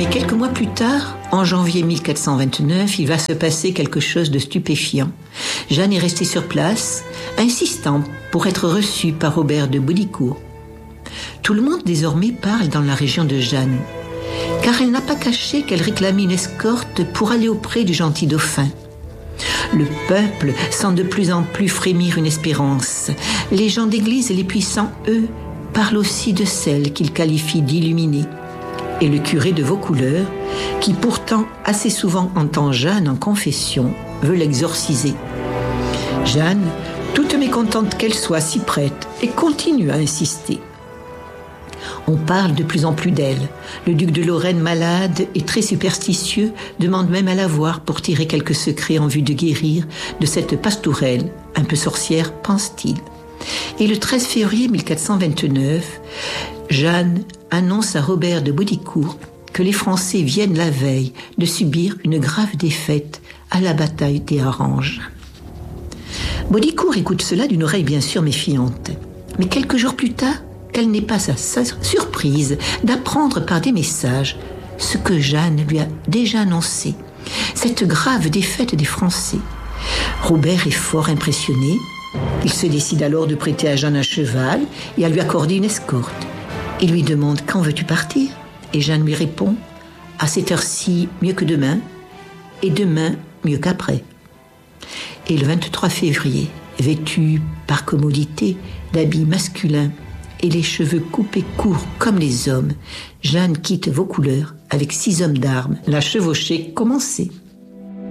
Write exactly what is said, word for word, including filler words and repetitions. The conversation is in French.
Mais quelques mois plus tard, en janvier mille quatre cent vingt-neuf, il va se passer quelque chose de stupéfiant. Jeanne est restée sur place, insistant pour être reçue par Robert de Baudricourt. Tout le monde désormais parle dans la région de Jeanne, car elle n'a pas caché qu'elle réclamait une escorte pour aller auprès du gentil dauphin. Le peuple sent de plus en plus frémir une espérance. Les gens d'église et les puissants, eux, parlent aussi de celle qu'ils qualifient d'illuminée. Et le curé de Vaucouleurs, qui pourtant assez souvent entend Jeanne en confession, veut l'exorciser. Jeanne, toute mécontente qu'elle soit, s'y prête et continue à insister. On parle de plus en plus d'elle. Le duc de Lorraine, malade et très superstitieux, demande même à la voir pour tirer quelques secrets en vue de guérir de cette pastourelle, un peu sorcière, pense-t-il. Et le treize février mille quatre cent vingt-neuf, Jeanne annonce à Robert de Baudricourt que les Français viennent la veille de subir une grave défaite à la bataille des Haranges. Baudricourt écoute cela d'une oreille bien sûr méfiante. Mais quelques jours plus tard, quelle n'est pas sa surprise d'apprendre par des messages ce que Jeanne lui a déjà annoncé, cette grave défaite des Français. Robert est fort impressionné. Il se décide alors de prêter à Jeanne un cheval et à lui accorder une escorte. Il lui demande « Quand veux-tu partir ?» Et Jeanne lui répond « À cette heure-ci, mieux que demain, et demain, mieux qu'après. » Et le vingt-trois février, vêtue par commodité d'habits masculins et les cheveux coupés courts comme les hommes, Jeanne quitte Vaucouleurs avec six hommes d'armes. La chevauchée commençait.